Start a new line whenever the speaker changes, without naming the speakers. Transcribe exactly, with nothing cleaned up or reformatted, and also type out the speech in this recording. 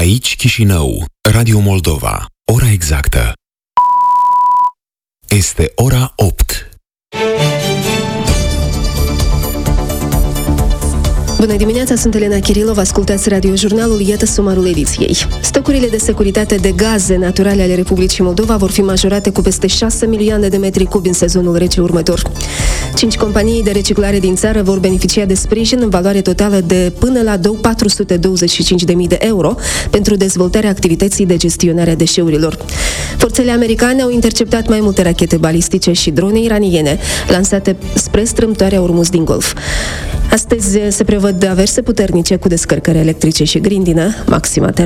Aici Chișinău, Radio Moldova. Ora exactă este ora opt.
Bună dimineața, sunt Elena Chirilov, ascultați radiojurnalul, iată sumarul ediției. Stocurile de securitate de gaze naturale ale Republicii Moldova vor fi majorate cu peste șase milioane de metri cubi în sezonul rece următor. Cinci companii de reciclare din țară vor beneficia de sprijin în valoare totală de până la patru sute douăzeci și cinci de mii de euro pentru dezvoltarea activității de gestionare a deșeurilor. Forțele americane au interceptat mai multe rachete balistice și drone iraniene lansate spre strâmtoarea Ormuz din Golf. Astăzi se prevăd averse puternice cu descărcări electrice și grindină, maxima